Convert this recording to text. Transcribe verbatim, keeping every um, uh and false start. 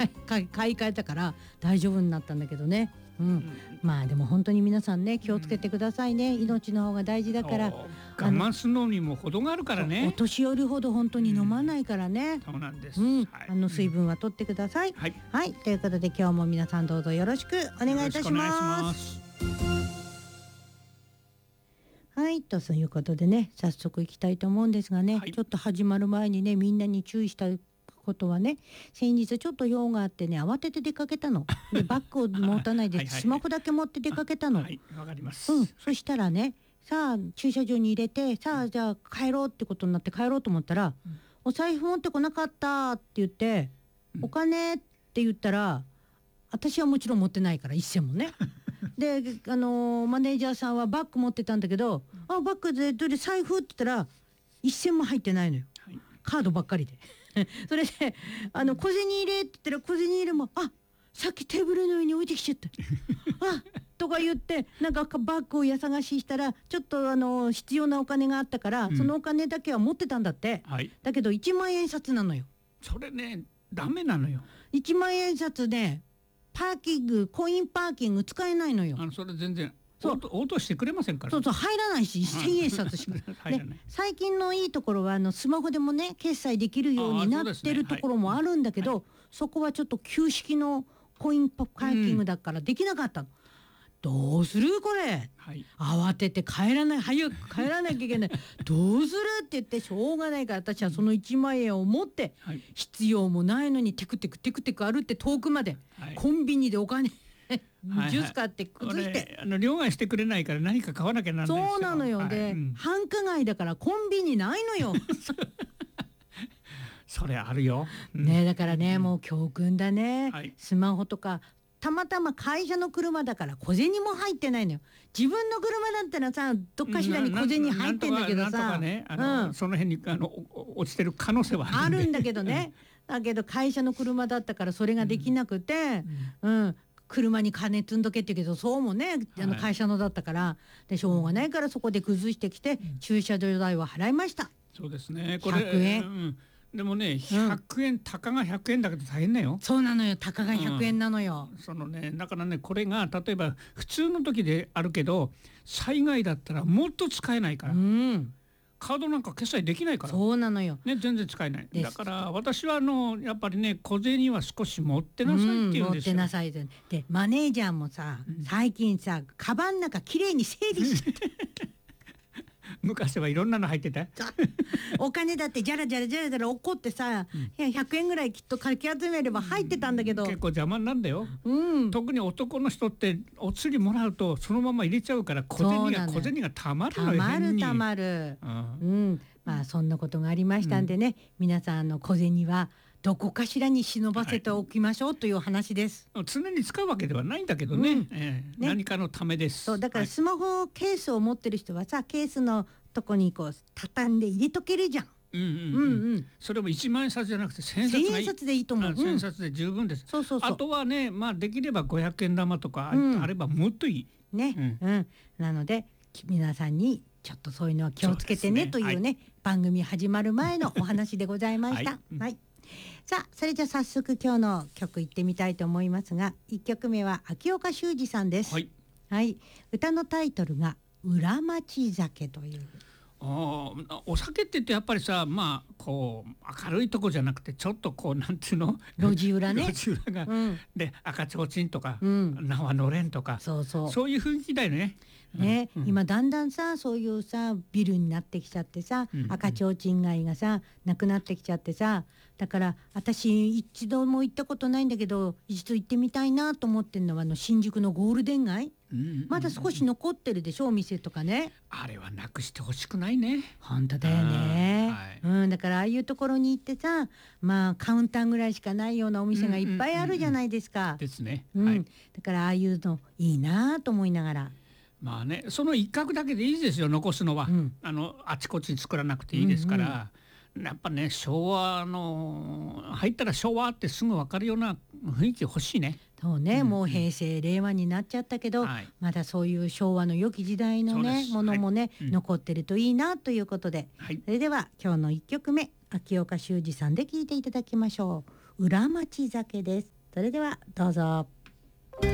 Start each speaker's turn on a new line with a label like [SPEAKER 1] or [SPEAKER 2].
[SPEAKER 1] 買い、買い、買い替えたから大丈夫になったんだけどね。うんうん、まあでも本当に皆さんね気をつけてくださいね、うん、命の方が大事だから。
[SPEAKER 2] 我慢するのにも程があるからね。
[SPEAKER 1] お年寄りほど本当に飲まないからね、うん、
[SPEAKER 2] そうなんです、
[SPEAKER 1] うん、
[SPEAKER 2] はい、
[SPEAKER 1] あの水分は取ってください、うん、はい、はい、ということで今日も皆さんどうぞよろしくお願いいたします。はい、とそういうことでね早速行きたいと思うんですがね、はい、ちょっと始まる前にねみんなに注意したことはね、先日ちょっと用があってね慌てて出かけたのでバッグを持たないではいはい、はい、スマホだけ持って出かけたの。
[SPEAKER 2] はい、わかります、
[SPEAKER 1] うん、そしたらねさあ駐車場に入れてさあじゃあ帰ろうってことになって帰ろうと思ったら、うん、お財布持ってこなかったって言って、うん、お金って言ったら私はもちろん持ってないから一銭もねで、あのー、マネージャーさんはバッグ持ってたんだけど、うん、あバッグでどれ財布って言ったら一銭も入ってないのよ、はい、カードばっかりでそれであの小銭入れって言ったら小銭入れもあさっきテーブルの上に置いてきちゃったあとか言ってなんかバッグを家探ししたらちょっとあの必要なお金があったから、うん、そのお金だけは持ってたんだって、はい、だけどいちまんえん札なのよ。
[SPEAKER 2] それねダメなのよ。
[SPEAKER 1] いちまんえん札でパーキングコインパーキング使えないのよ。
[SPEAKER 2] あのそれ全然そう応答してくれませんから。
[SPEAKER 1] そうそう入らないしせんえん札しか入らない。最近のいいところはあのスマホでもね決済できるようになってるところもあるんだけど、はい、そこはちょっと旧式のコインパーキングだからできなかったの、うん、どうするこれ、はい、慌てて帰らない早く帰らなきゃいけないどうするって言ってしょうがないから私はそのいちまんえんを持って、はい、必要もないのにテクテクテクテク歩って遠くまで、はい、コンビニでお金ジュース買って崩して、はいはい、
[SPEAKER 2] あの両替してくれないから何か買わなきゃならないですよ。
[SPEAKER 1] そうなのよ、はい、で、うん、繁華街だからコンビニないのよ
[SPEAKER 2] それあるよ、
[SPEAKER 1] うん、ねだからね、うん、もう教訓だね、はい、スマホとかたまたま会社の車だから小銭も入ってないのよ。自分の車だったらさどっかしらに小銭入ってんだけどさ、
[SPEAKER 2] ねあの、うん、その辺にあの落ちてる可能性はあるんで
[SPEAKER 1] あるんだけどねだけど会社の車だったからそれができなくて、うん、うん、車に金積んどけって言うけどそうもねあの会社のだったから、はい、でしょうがないからそこで崩してきて、うん、駐車場代は払いました。
[SPEAKER 2] そうですねこれ
[SPEAKER 1] ひゃくえん、
[SPEAKER 2] うんでもねひゃくえん、うん、たかがひゃくえんだけど大変だよ。
[SPEAKER 1] そうなのよたかがひゃくえんなのよ、
[SPEAKER 2] うん、そのねだからねこれが例えば普通の時であるけど災害だったらもっと使えないから、うん、カードなんか決済できないから。
[SPEAKER 1] そうなのよ、
[SPEAKER 2] ね、全然使えない。だから私はあのやっぱりね小銭は少し持ってなさいって言うんですよ、うん、持ってなさいで
[SPEAKER 1] マネージャーもさ、うん、最近さカバンの中きれいに整理して
[SPEAKER 2] 昔はいろんなの入ってた
[SPEAKER 1] お金だってジャラジャラジャラジャラ怒ってさ、うん、ひゃくえんぐらいきっとかき集めれば入ってたんだけど、
[SPEAKER 2] うん、結構邪魔なんだよ、うん、特に男の人ってお釣りもらうとそのまま入れちゃうから小銭が小銭がたまるのよ。
[SPEAKER 1] たまるたまる、うん、まあそんなことがありましたんでね、うん、皆さんの小銭はどこかしらに忍ばせておきましょうという話です、
[SPEAKER 2] はい、常に使うわけではないんだけどね、うんえー、ね何かのためです。
[SPEAKER 1] そうだからスマホケースを持ってる人はさケースのとこにこう畳んで入れとけるじゃん。
[SPEAKER 2] うんうんうんうん、それもいちまんえん札じゃなくてせんえん札がいい。
[SPEAKER 1] せんえん札でいいと思う。
[SPEAKER 2] せんえん札で十分です、うん、そうそうそう。あとはね、まあ、できればごひゃくえん玉とかあればもっといい、
[SPEAKER 1] うん、ね、うんうん、なので皆さんにちょっとそういうのは気をつけてねというね、はい、番組始まる前のお話でございました、はいはい、さあそれじゃ早速今日の曲いってみたいと思いますがいっきょくめは秋岡修二さんです、はいはい、歌のタイトルが裏町酒という。
[SPEAKER 2] お, お酒って言ってやっぱりさまあこう明るいとこじゃなくてちょっとこうなんていうの
[SPEAKER 1] 路地裏ね
[SPEAKER 2] 路地裏が、うん、で赤ちょうちんとか、うん、縄のれんとかそうそうそういう雰囲気だよね。
[SPEAKER 1] ね、うん、今だんだんさそういうさビルになってきちゃってさ、うん、赤ちょうちん街がさなくなってきちゃってさだから私一度も行ったことないんだけど一度行ってみたいなと思ってるのはあの新宿のゴールデン街、うんうんうん、まだ少し残ってるでしょお店とかね。
[SPEAKER 2] あれはなくしてほしくないね。
[SPEAKER 1] 本当だよね、はいうん、だからああいうところに行ってさまあカウンターぐらいしかないようなお店がいっぱいあるじゃないですか、うんうんうんうん、
[SPEAKER 2] ですね、
[SPEAKER 1] うん
[SPEAKER 2] はい、
[SPEAKER 1] だからああいうのいいなと思いながら
[SPEAKER 2] まあねその一角だけでいいですよ残すのは、うん、あのあちこちに作らなくていいですから、うんうんやっぱね昭和の入ったら昭和ってすぐ分かるような雰囲気欲しいね。
[SPEAKER 1] そうね、うん、もう平成令和になっちゃったけど、はい、まだそういう昭和の良き時代のねものもね、はい、残ってるといいなということで、はい、それでは今日のいっきょくめ秋岡修二さんで聴いていただきましょう。 裏町酒です。それではどうぞ。